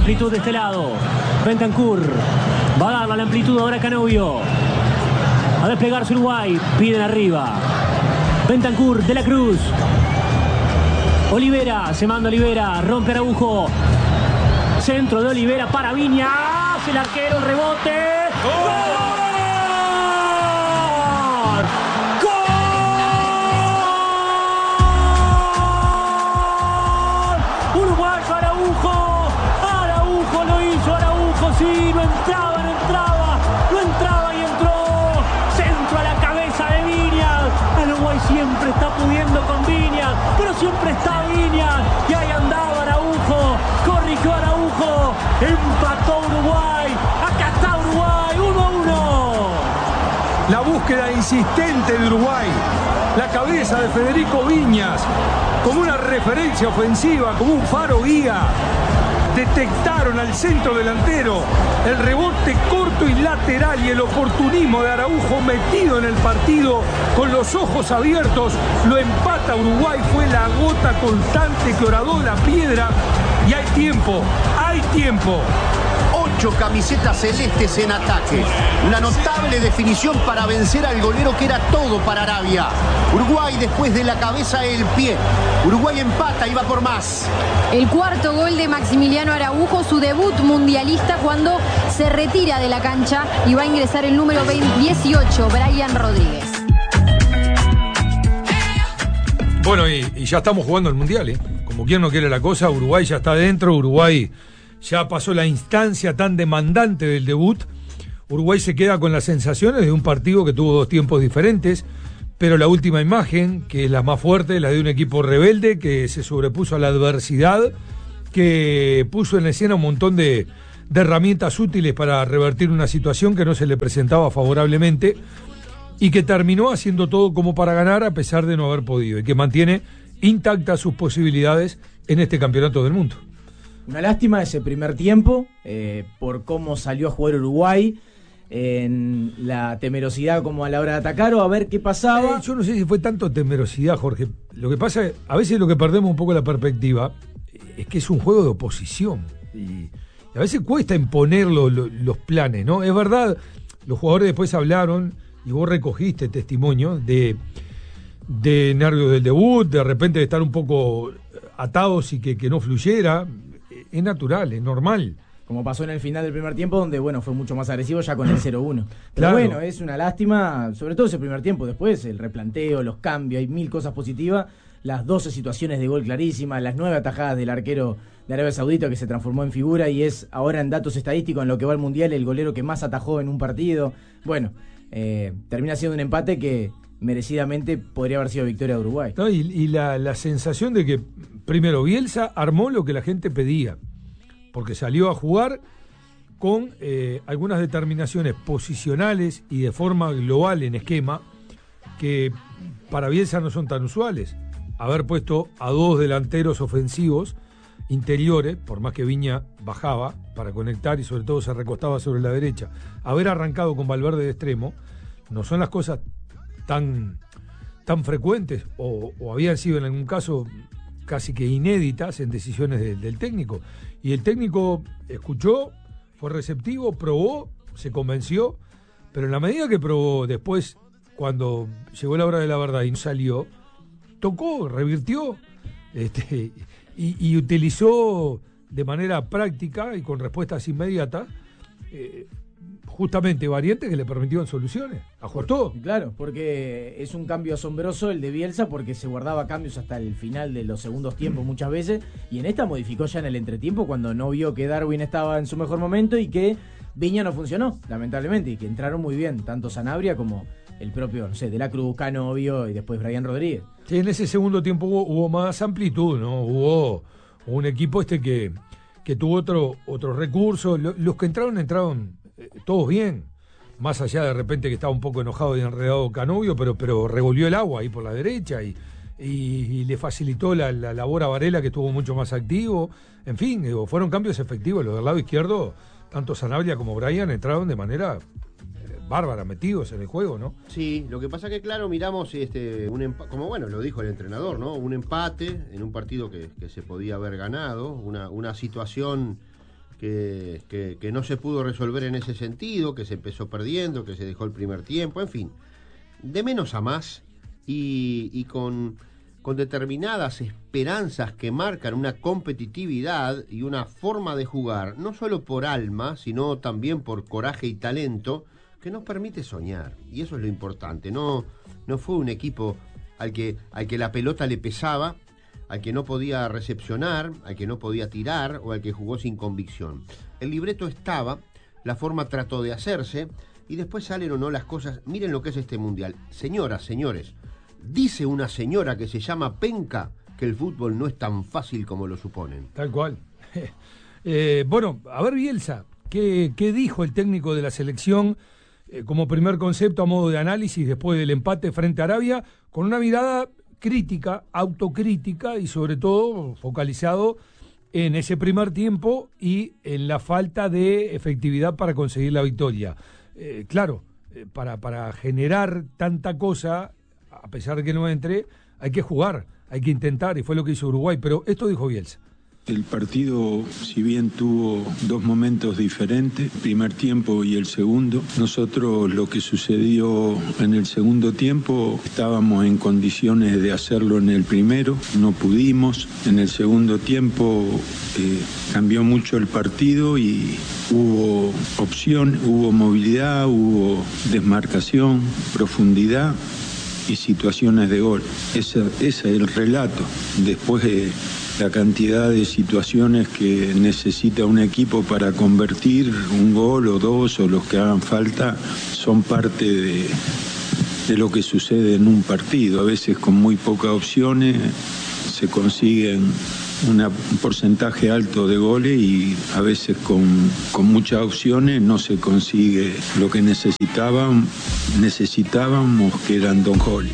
amplitud de este lado. Bentancur va a darle la amplitud ahora a Canovio. A desplegarse Uruguay. Piden arriba. Bentancur, De la Cruz. Olivera, se manda Olivera. Rompe Araujo. Centro de Olivera para Viñas. El arquero, el rebote. ¡Gol! Sí, no entraba y entró. Centro a la cabeza de Viñas. El Uruguay siempre está pudiendo con Viñas, pero siempre está Viñas. Y ahí andaba Araujo. Corrigió Araujo. Empató Uruguay. Acá está Uruguay, 1-1. La búsqueda insistente de Uruguay. La cabeza de Federico Viñas. Como una referencia ofensiva, como un faro guía. Detectaron al centro delantero, el rebote corto y lateral y el oportunismo de Araujo metido en el partido con los ojos abiertos, lo empata Uruguay. Fue la gota constante que horadó la piedra y hay tiempo. 8 camisetas celestes en ataque. Una notable definición para vencer al golero que era todo para Arabia. Uruguay después de la cabeza el pie. Uruguay empata y va por más. El cuarto gol de Maximiliano Araujo, su debut mundialista cuando se retira de la cancha y va a ingresar el número 18, Brian Rodríguez. Bueno, y ya estamos jugando el Mundial, ¿eh? Como quien no quiere la cosa, Uruguay ya está dentro, Uruguay ya pasó la instancia tan demandante del debut. Uruguay se queda con las sensaciones de un partido que tuvo 2 tiempos diferentes, pero la última imagen, que es la más fuerte, la de un equipo rebelde que se sobrepuso a la adversidad, que puso en escena un montón de herramientas útiles para revertir una situación que no se le presentaba favorablemente y que terminó haciendo todo como para ganar a pesar de no haber podido, y que mantiene intactas sus posibilidades en este campeonato del mundo. Una lástima ese primer tiempo, por cómo salió a jugar Uruguay, en la temerosidad como a la hora de atacar o a ver qué pasaba. Yo no sé si fue tanto temerosidad, Jorge. Lo que pasa es, a veces lo que perdemos un poco la perspectiva es que es un juego de oposición. Y a veces cuesta imponer los planes, ¿no? Es verdad, los jugadores después hablaron y vos recogiste testimonio de nervios del debut, de repente de estar un poco atados y que no fluyera. Es natural, es normal. Como pasó en el final del primer tiempo, donde bueno fue mucho más agresivo ya con el 0-1. Pero claro, bueno, es una lástima, sobre todo ese primer tiempo. Después el replanteo, los cambios, hay 1000 cosas positivas. Las 12 situaciones de gol clarísimas, las 9 atajadas del arquero de Arabia Saudita que se transformó en figura y es ahora en datos estadísticos en lo que va al Mundial el golero que más atajó en un partido. Bueno, termina siendo un empate que merecidamente podría haber sido victoria de Uruguay. No, y la sensación de que, primero, Bielsa armó lo que la gente pedía, porque salió a jugar con algunas determinaciones posicionales y de forma global en esquema que para Bielsa no son tan usuales. Haber puesto a 2 delanteros ofensivos interiores, por más que Viña bajaba para conectar y sobre todo se recostaba sobre la derecha, haber arrancado con Valverde de extremo, no son las cosas tan frecuentes o habían sido en algún caso casi que inéditas en decisiones del técnico. Y el técnico escuchó, fue receptivo, probó, se convenció, pero en la medida que probó después, cuando llegó la hora de la verdad y no salió, tocó, revirtió y utilizó de manera práctica y con respuestas inmediatas justamente variantes que le permitieron soluciones. Ajustó. Claro, porque es un cambio asombroso el de Bielsa porque se guardaba cambios hasta el final de los segundos tiempos muchas veces y en esta modificó ya en el entretiempo cuando no vio que Darwin estaba en su mejor momento y que Viña no funcionó, lamentablemente, y que entraron muy bien, tanto Sanabria como el propio, no sé, De la Cruz, Canovio y después Brian Rodríguez. Sí, en ese segundo tiempo hubo más amplitud, ¿no? Hubo un equipo que tuvo otro recurso. Los que entraron todos bien, más allá de repente que estaba un poco enojado y enredado Canovio, pero revolvió el agua ahí por la derecha y le facilitó la labor a Varela, que estuvo mucho más activo. En fin, fueron cambios efectivos. Los del lado izquierdo, tanto Sanabria como Brian entraron de manera bárbara, metidos en el juego, ¿no? Sí, lo que pasa que claro, miramos como bueno, lo dijo el entrenador, ¿no? Un empate en un partido que se podía haber ganado, una situación que no se pudo resolver en ese sentido, que se empezó perdiendo, que se dejó el primer tiempo, en fin, de menos a más y con determinadas esperanzas que marcan una competitividad y una forma de jugar, no solo por alma, sino también por coraje y talento, que nos permite soñar. Y eso es lo importante. No fue un equipo al que la pelota le pesaba, al que no podía recepcionar, al que no podía tirar o al que jugó sin convicción. El libreto estaba, la forma trató de hacerse y después salen o no las cosas. Miren lo que es este mundial. Señoras, señores, dice una señora que se llama Penca que el fútbol no es tan fácil como lo suponen. Tal cual. Bueno, a ver, Bielsa, ¿qué dijo el técnico de la selección como primer concepto a modo de análisis después del empate frente a Arabia, con una mirada crítica, autocrítica y sobre todo focalizado en ese primer tiempo y en la falta de efectividad para conseguir la victoria? Claro, para generar tanta cosa, a pesar de que no entre, hay que jugar, hay que intentar, y fue lo que hizo Uruguay. Pero esto dijo Bielsa. El partido, si bien tuvo dos momentos diferentes, el primer tiempo y el segundo, nosotros lo que sucedió en el segundo tiempo, estábamos en condiciones de hacerlo en el primero, no pudimos. En el segundo tiempo cambió mucho el partido y hubo opción, hubo movilidad, hubo desmarcación, profundidad y situaciones de gol. Ese es el relato. Después la cantidad de situaciones que necesita un equipo para convertir un gol o dos o los que hagan falta son parte de lo que sucede en un partido. A veces con muy pocas opciones se consiguen un porcentaje alto de goles y a veces con muchas opciones no se consigue lo que necesitábamos, que eran 2 goles.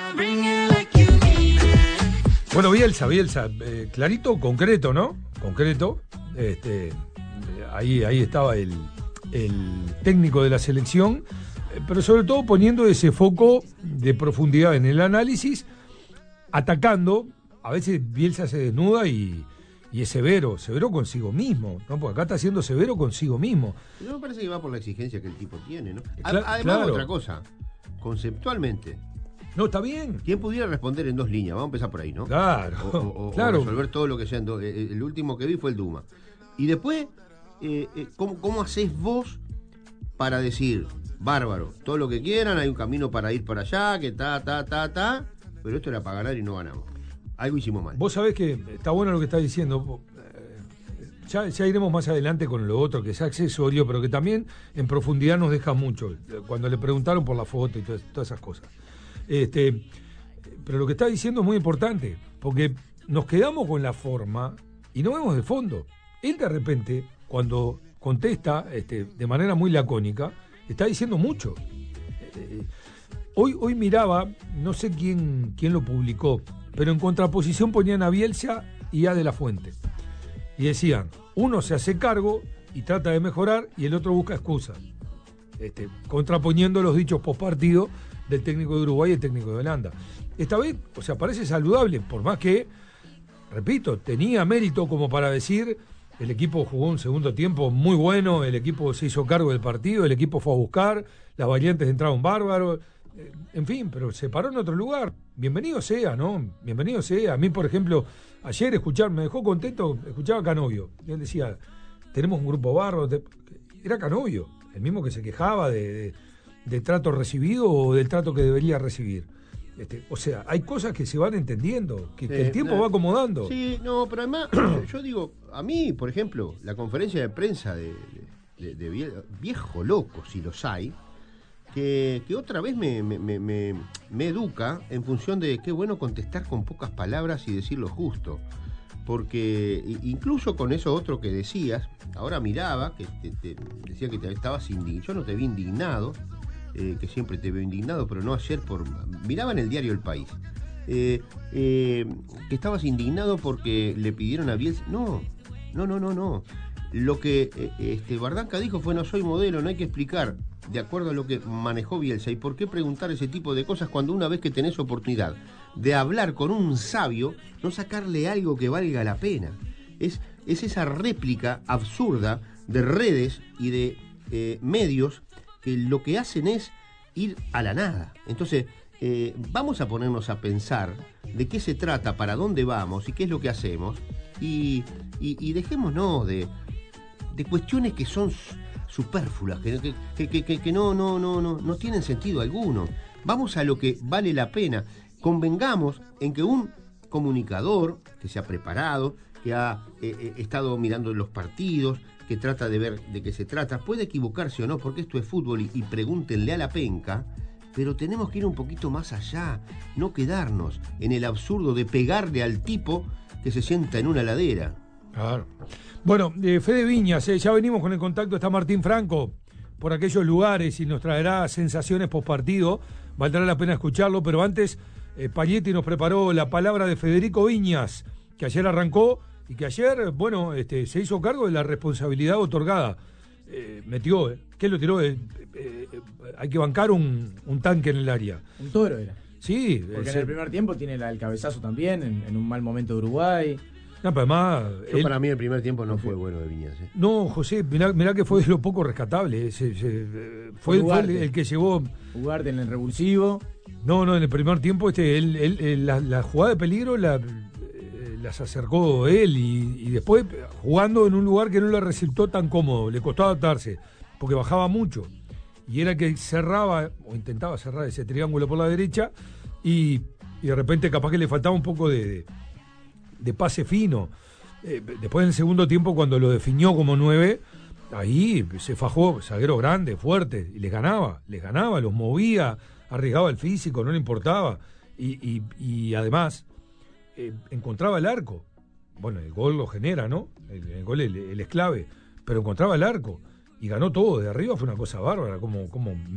Bueno, Bielsa, clarito, concreto, ¿no? Concreto. Ahí estaba el técnico de la selección, pero sobre todo poniendo ese foco de profundidad en el análisis, atacando. A veces Bielsa se desnuda y es severo consigo mismo, ¿no? Porque acá está siendo severo consigo mismo. No me parece que va por la exigencia que el tipo tiene, ¿no? Además, claro. Otra cosa, conceptualmente. No, está bien. ¿Quién pudiera responder en 2 líneas? Vamos a empezar por ahí, ¿no? Claro. Claro. O resolver todo lo que sea en dos. El último que vi fue el Duma. Y después, ¿cómo hacés vos para decir, bárbaro, todo lo que quieran, hay un camino para ir para allá, que pero esto era para ganar y no ganamos? Algo hicimos mal. Vos sabés que está bueno lo que estás diciendo. Ya iremos más adelante con lo otro, que es accesorio, pero que también en profundidad nos deja mucho. Cuando le preguntaron por la foto y todas esas cosas. Pero lo que está diciendo es muy importante, porque nos quedamos con la forma y no vemos de fondo. Él de repente, cuando contesta de manera muy lacónica, está diciendo mucho. Hoy miraba, no sé quién lo publicó, pero en contraposición ponían a Bielsa y a De la Fuente. Y decían, uno se hace cargo y trata de mejorar y el otro busca excusas. Contraponiendo los dichos postpartido del técnico de Uruguay y el técnico de Holanda. Esta vez, parece saludable, por más que, repito, tenía mérito como para decir, el equipo jugó un segundo tiempo muy bueno, el equipo se hizo cargo del partido, el equipo fue a buscar, las variantes entraron bárbaros, en fin, pero se paró en otro lugar. Bienvenido sea, ¿no? Bienvenido sea. A mí, por ejemplo, ayer me dejó contento, escuchaba a Canovio, y él decía, tenemos un grupo bárbaro, era Canovio, el mismo que se quejaba de trato recibido o del trato que debería recibir. Hay cosas que se van entendiendo, que el tiempo va acomodando. Sí, no, pero además, yo digo, a mí, por ejemplo, la conferencia de prensa de viejo loco, si los hay, que otra vez me educa en función de qué bueno contestar con pocas palabras y decir lo justo. Porque incluso con eso otro que decías, ahora miraba, que decía que te estabas indignado. Yo no te vi indignado, que siempre te veo indignado, pero no ayer miraba en el diario El País, que estabas indignado porque le pidieron a Bielsa. No. Lo que Bardanca dijo fue: no soy modelo, no hay que explicar de acuerdo a lo que manejó Bielsa. ¿Y por qué preguntar ese tipo de cosas cuando una vez que tenés oportunidad de hablar con un sabio, no sacarle algo que valga la pena? Es es esa réplica absurda de redes y de medios que lo que hacen es ir a la nada. Entonces, vamos a ponernos a pensar de qué se trata, para dónde vamos y qué es lo que hacemos, y dejémonos de cuestiones que son superfluas, que no tienen sentido alguno. Vamos a lo que vale la pena. Convengamos en que un comunicador que se ha preparado, que ha estado mirando los partidos, que trata de ver de qué se trata, puede equivocarse o no, porque esto es fútbol y pregúntenle a la penca, pero tenemos que ir un poquito más allá, no quedarnos en el absurdo de pegarle al tipo que se sienta en una ladera. Claro. Bueno, Fede Viñas, ya venimos con el contacto, está Martín Franco por aquellos lugares y nos traerá sensaciones postpartido, valdrá la pena escucharlo, pero antes Pagnetti nos preparó la palabra de Federico Viñas, que ayer arrancó y que ayer, bueno, se hizo cargo de la responsabilidad otorgada. Metió, ¿qué lo tiró? Hay que bancar un tanque en el área. Un toro era. Sí. Porque en el primer tiempo tiene el cabezazo también, en un mal momento de Uruguay. No, pero además, para mí el primer tiempo no fue bueno de Viñas. No, José, mirá que fue de lo poco rescatable. Fue el que llevó. Ugarte en el revulsivo. No, en el primer tiempo la jugada de peligro las acercó él y después jugando en un lugar que no le resultó tan cómodo, le costó adaptarse, porque bajaba mucho. Y era que cerraba, o intentaba cerrar ese triángulo por la derecha, y de repente capaz que le faltaba un poco de pase fino. Después en el segundo tiempo, cuando lo definió como 9, ahí se fajó, zaguero grande, fuerte, y les ganaba, los movía, arriesgaba el físico, no le importaba, y además encontraba el arco. Bueno, el gol lo genera, ¿no? El gol él es clave, pero encontraba el arco y ganó todo. De arriba fue una cosa bárbara, como